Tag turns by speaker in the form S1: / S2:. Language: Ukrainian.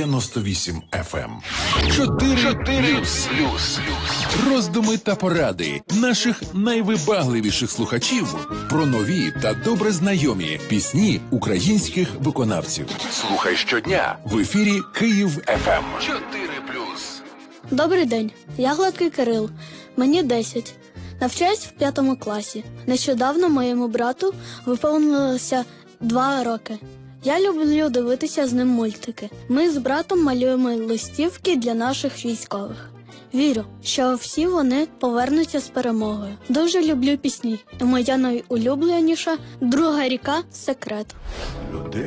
S1: 98 FM. 4+. Роздуми та поради наших найвибагливіших слухачів про нові та добре знайомі пісні українських виконавців. Слухай щодня в ефірі Київ ФМ. 4+.
S2: Добрий день, я Гладкий Кирил, мені 10. Навчаюсь в 5 класі. Нещодавно моєму брату виповнилося 2 роки. Я люблю дивитися з ним мультики. Ми з братом малюємо листівки для наших військових. Вірю, що всі вони повернуться з перемогою. Дуже люблю пісні. І моя найулюбленіша «Друга ріка» – «Секрет».